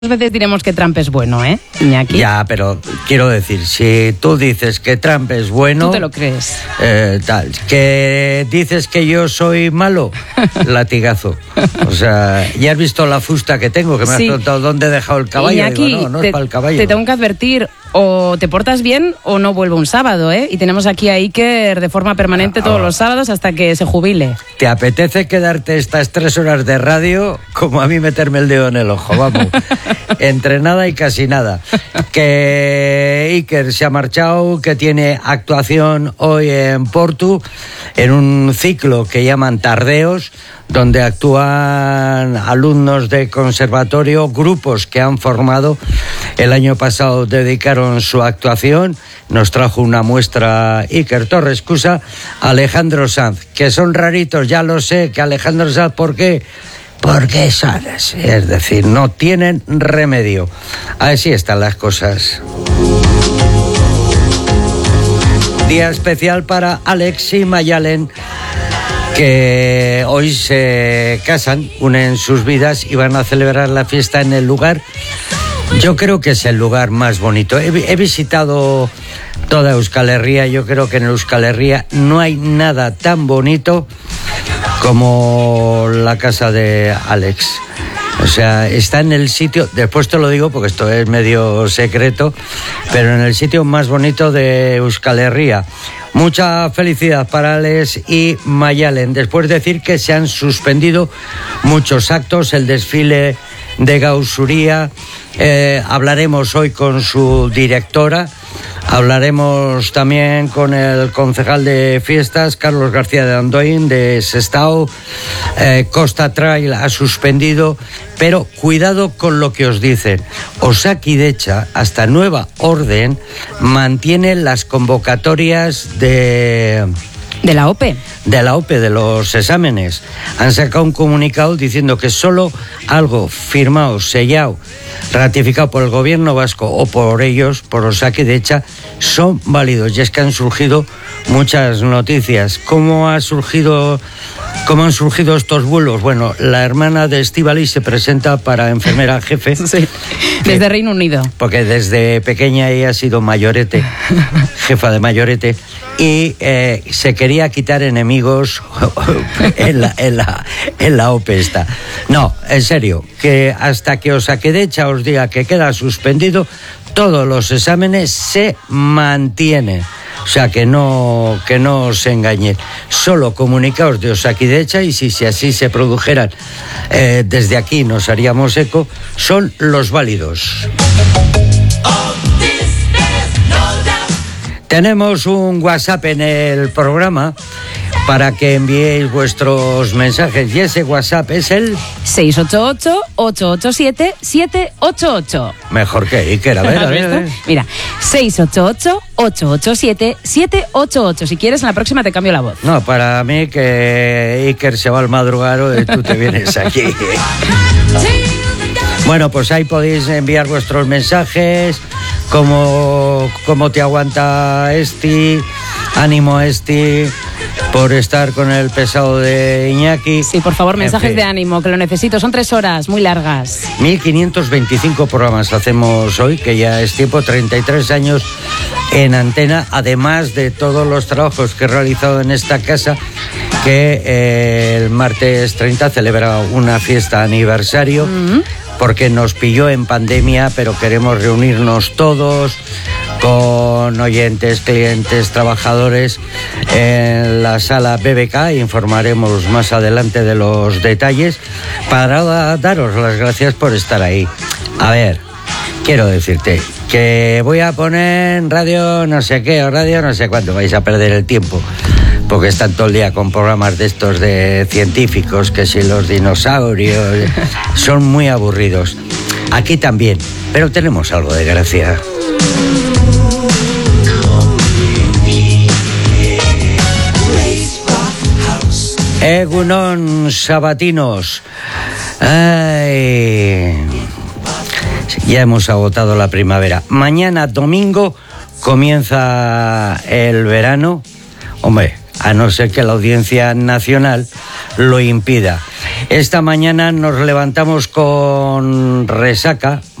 veces diremos que Trump es bueno, ¿eh, Iñaki? Ya, pero quiero decir, si tú dices que Trump es bueno... ¿Tú te lo crees? Que dices que yo soy malo, latigazo. O sea, ya has visto la fusta que tengo, que me has preguntado dónde he dejado el caballo. Iñaki, digo, no es para el caballo. Te tengo que advertir, o te portas bien o no vuelvo un sábado, ¿eh? Y tenemos aquí a Iker de forma permanente todos los sábados hasta que se jubile. ¿Te apetece quedarte estas 3 horas de radio como a mí meterme el dedo en el ojo? Vamos, entre nada y casi nada. Que Iker se ha marchado, que tiene actuación hoy en Portu, en un ciclo que llaman Tardeos, donde actúan alumnos de conservatorio, grupos que han formado. El año pasado dedicaron su actuación, nos trajo una muestra Iker Torres Cusa, Alejandro Sanz, que son raritos, ya lo sé, que Alejandro Sanz, ¿por qué? Porque son así, es decir, no tienen remedio. Así están las cosas. Día especial para Alex y Mayalen, que hoy se casan, unen sus vidas y van a celebrar la fiesta en el lugar. Yo creo que es el lugar más bonito. He visitado toda Euskal Herria. Yo creo que en Euskal Herria no hay nada tan bonito como la casa de Alex. O sea, está en el sitio, después te lo digo porque esto es medio secreto, pero en el sitio más bonito de Euskal Herria. Mucha felicidad para Alex y Mayalen. Después de decir que se han suspendido muchos actos, el desfile de Gaussuria, hablaremos hoy con su directora, hablaremos también con el concejal de fiestas, Carlos García de Andoin, de Sestao. Costa Trail ha suspendido, pero cuidado con lo que os dicen. Osakidecha, hasta nueva orden, mantiene las convocatorias de la OPE. De la OPE, de los exámenes. Han sacado un comunicado diciendo que solo algo firmado, sellado, ratificado por el gobierno vasco o por ellos, por Osakidecha, son válidos. Y es que han surgido muchas noticias. ¿Cómo han surgido estos vuelos? Bueno, la hermana de Estíbaliz se presenta para enfermera jefe. Sí, desde Reino Unido. Porque desde pequeña ella ha sido mayorete, jefa de mayorete, y se quería quitar enemigos en la OPE esta. No, en serio, que hasta que Osakidecha os diga que queda suspendido, todos los exámenes se mantienen. O sea, que no os engañéis. Solo comunicaos de Osakidecha, y si así se produjeran, desde aquí nos haríamos eco, son los válidos. Tenemos un WhatsApp en el programa para que enviéis vuestros mensajes, y ese WhatsApp es el 688-887-788. Mejor que Iker, a ver. Mira, 688-887-788. Si quieres, en la próxima te cambio la voz. No, para mí que Iker se va al madrugado y tú te vienes aquí. Bueno, pues ahí podéis enviar vuestros mensajes, cómo te aguanta ánimo por estar con el pesado de Iñaki. Sí, por favor, mensajes de ánimo, que lo necesito. Son 3 horas muy largas. 1525 programas hacemos hoy, que ya es tiempo, 33 años en antena, además de todos los trabajos que he realizado en esta casa, que el martes 30 celebra una fiesta aniversario. Porque nos pilló en pandemia, pero queremos reunirnos todos con oyentes, clientes, trabajadores en la sala BBK. Informaremos más adelante de los detalles para daros las gracias por estar ahí. A ver, quiero decirte que voy a poner radio no sé qué o radio no sé cuánto. Vais a perder el tiempo, porque están todo el día con programas de estos de científicos, que si los dinosaurios, son muy aburridos. Aquí también, pero tenemos algo de gracia. Egunon sabatinos. Ay, ya hemos agotado la primavera. Mañana domingo comienza el verano. Hombre, a no ser que la Audiencia Nacional lo impida. Esta mañana nos levantamos con resaca.